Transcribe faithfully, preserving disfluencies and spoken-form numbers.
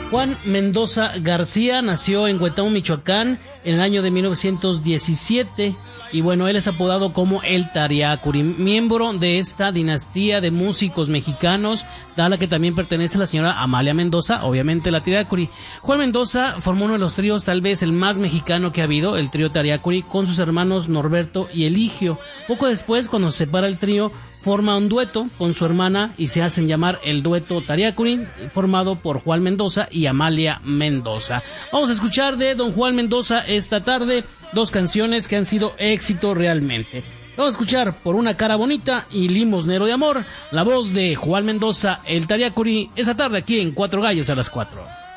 Juan Mendoza García nació en Huetamo, Michoacán, en el año de mil novecientos diecisiete. Y bueno, él es apodado como el Tariacuri, miembro de esta dinastía de músicos mexicanos, a la que también pertenece la señora Amalia Mendoza, obviamente la Tariacuri. Juan Mendoza formó uno de los tríos, tal vez el más mexicano que ha habido, el trío Tariacuri, con sus hermanos Norberto y Eligio. Poco después, cuando se separa el trío, forma un dueto con su hermana y se hacen llamar el dueto Tariacuri, formado por Juan Mendoza y Amalia Mendoza. Vamos a escuchar de don Juan Mendoza esta tarde dos canciones que han sido éxito realmente. Vamos a escuchar Por una cara bonita y Limosnero de amor, la voz de Juan Mendoza, el Tariacuri, esta tarde aquí en Cuatro Gallos a las cuatro.